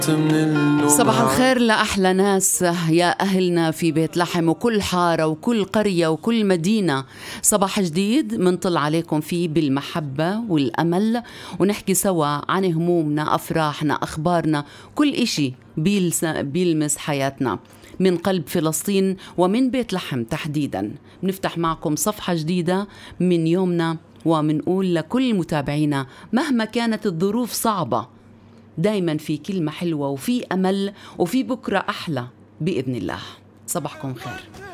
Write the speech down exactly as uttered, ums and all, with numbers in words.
صباح الخير لأحلى ناس يا أهلنا في بيت لحم وكل حارة وكل قرية وكل مدينة. صباح جديد منطل عليكم فيه بالمحبة والأمل، ونحكي سوا عن همومنا، أفراحنا، أخبارنا، كل إشي بيلمس حياتنا من قلب فلسطين ومن بيت لحم تحديدا. بنفتح معكم صفحة جديدة من يومنا، ومنقول لكل متابعينا مهما كانت الظروف صعبة دايما في كلمة حلوة وفي أمل وفي بكرة أحلى بإذن الله. صباحكم خير.